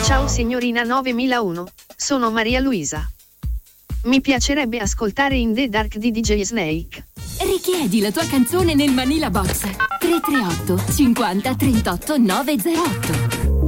Ciao signorina 9001, sono Maria Luisa. Mi piacerebbe ascoltare In the Dark di DJ Snake. Richiedi la tua canzone nel Manila Box 338 50 38 908.